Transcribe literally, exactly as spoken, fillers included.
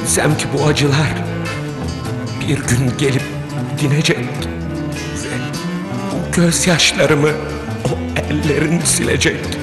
Bilsem ki bu acılar bir gün gelip dinecek ve bu gözyaşlarımı o ellerin silecek.